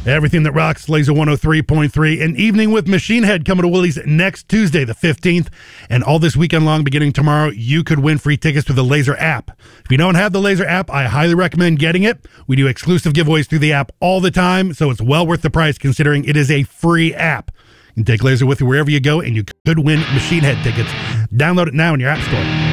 Everything that rocks, Laser 103.3. An evening with Machine Head coming to Willie's next Tuesday, the 15th. And all this weekend long, beginning tomorrow, you could win free tickets through the Laser app. If you don't have the Laser app, I highly recommend getting it. We do exclusive giveaways through the app all the time, so it's well worth the price considering it is a free app. You can take Laser with you wherever you go, and you could win Machine Head tickets. Download it now in your app store.